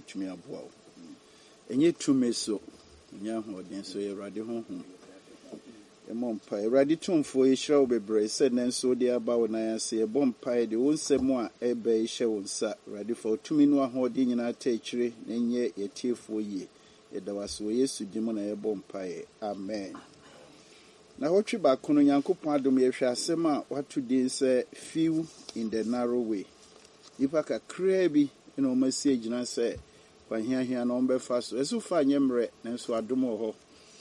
betumi aboa wo enye tume so nya hoden so Awurade honhom emompa Awurade tumfo yehira wo bebre se nenso de aba wo nan ase ebompa de wo nsem a ebe yehye wo nsa Awurade fa tumi no ahoden nyina ta ekire na nye yetiefo yie yedawaso Yesu dimo na yebompa amen. Na hotwe ba kono Nyankopon adom yehwe asem a watu din se few in the narrow way. Ipa kakra bi ina o message na se wanhiahia na ombefa so esu fa nyemre na so adom ho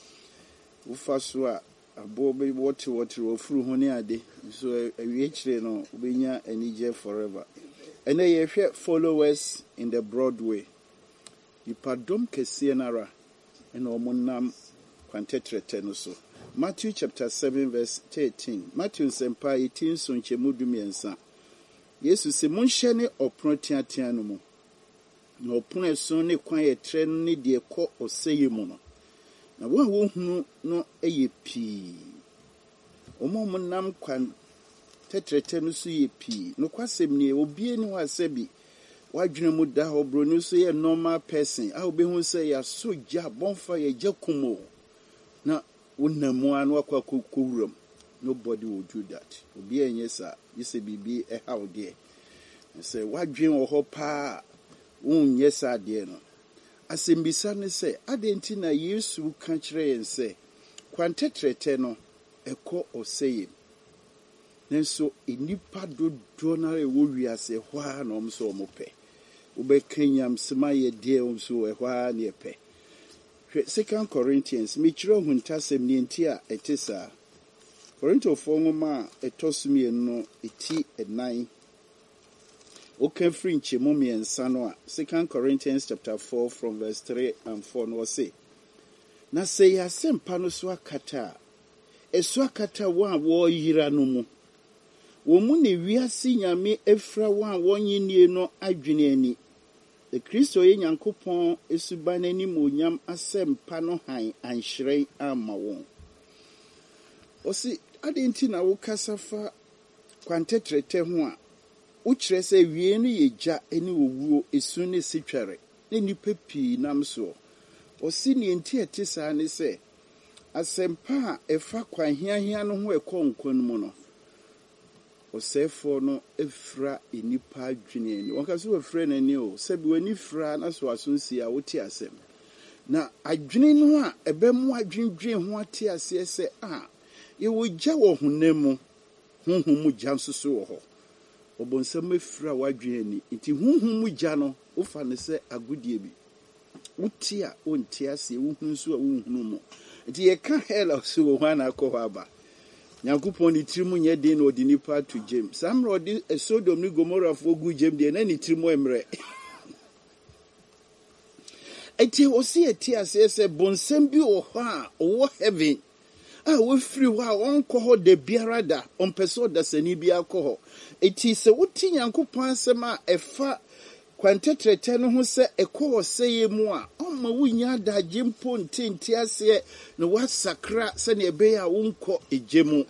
ufa so a abo be wote ofuru ho ne ade so awie kire no obenya anije forever. Ene yehwe followers in the broad way. Ipadom kese nara ina omunam kwantetrete no so. Matthew chapter 7 verse 13. Matthew sempa 18 so nchemu dumiensa. Yesu se munhye ne opron tiatia no mu. Na opron eso ne kwan yetre no ne de kɔ oseye mu no. Na wo hunu no eye pii. Omo nam kwan tetrete no so ye pii. No kwasem ne obie ni wasabi. Wadwene mu da ho bro no so ye normal person. A obehu se ya soja bonfa ye jakumo. Na unamu anu akwa kuwuram. Nobody will do that. Obi enye sa yese bibi how there. Say wadwen wo ho pa unye sa de no. Asembisa ne se adenti na Yesu ka kire yen se kwantetrete no ekɔ oseye. Nenso enipa dodo na ewo wiase hwa na omso omope. Obekanyam sema ye de omso ehwa na epe. 2 Corinthians michiro huntasem ni ntia etisa Korinto ngoma etosumie no eti enai okan frinche momiensa no a 2 Corinthians chapter 4 from verse 3 and 4 no say na say yasempa no so akata esu akata wo yira no mu wo mu ne wiase nyame efra wo nyenie no adwene ani the Kristo ye Nyankopɔn esubanani monyam asempa no han anhyerɛn ama wɔn osi adenti na wo kasafa kwantetrete ho a wo kyerɛ sɛ wie no ye gya ani owuo esu ne sitware ne nipa pii nam so osi ne enti ete saa ne sɛ asempa a efa kwanhiahia no ho ekɔ nkon mu no osefo no efra enipa adwene ni wonkaso efra nani o sebi wani fra na so asonsi a wote asem na adwene no a ebemu adwendwen ho ate ase se ye wo gya wo honemu honhom mu gya nsoso wo ho obonsam efra wadwene ni nti honhom mu gya no wo fa ne se agodie bi wote a onte ase wo hu nso a wo hunu mu nti ye ka hela so wo hwa na akɔ aba Nyankopɔn ni tirimu nye den no odi nipa to James. Samro odi Sodom ni Gomorrah fo gu James de na ni tirimu emre. Eti osi eti asese bonsem bi wo ho a wo heaven. Wo free wa onko ho de biarada on peso da sani bi akɔ ho. Eti se wuti Nyankopɔn asem a efa kwantetrete no ho se ekɔ oseye mu a ma wunya da jimpo ntinti ase no wasakra se ne ebe ya wonko ejemu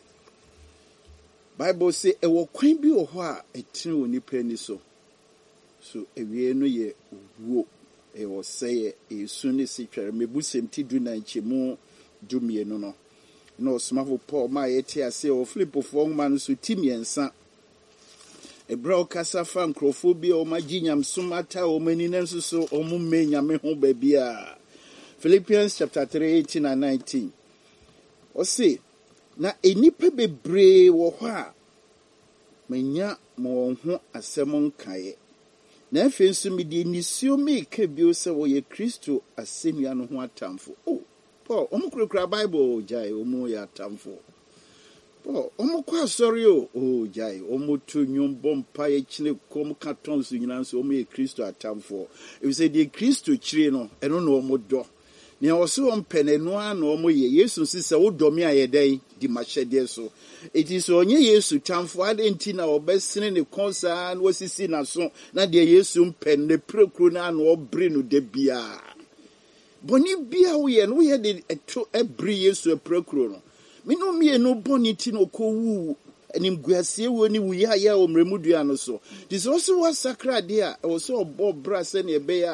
Bible say ewo kwan bi wo ho a etine woni pani so ewie no ye wuo ewo seye esu ne sitware mebusem ti du na nchemu dumie no no smafo Paul ma yeti ase o Filipofo man so timiensa Ebra kasafa nkrofobia o maginyam sumata o manina nso o mumme nyame ho babia Philippians chapter 3:18 and 19 o say na enipa bebre wo ho a manya mo ho asem nkae na afi nso mi di nisio me ka bio se wo ye Kristo asemia no ho atamfo Paul omukura Bible jai omu ya atamfo Omukwa sorry jai omutu nyombo mpa ye chine kom katon so nyina so omu ye Kristo atamfo e say the Kristo chire no eno no omodo ne oso ompenenu ana omu ye Yesu sise wodomi ayedai di machede so it is onye Yesu tamfo adenti na obesene ne konsa na wasisi na so na de Yesu mpen ne prekru na na obre no de bia boni bia wo ye no wo ye de eto ebri Yesu prekru no Mino me no boniti no ko wu enim guasie wo ni wu ya omremudua no so this also was sacred there also obo bra se ne be ya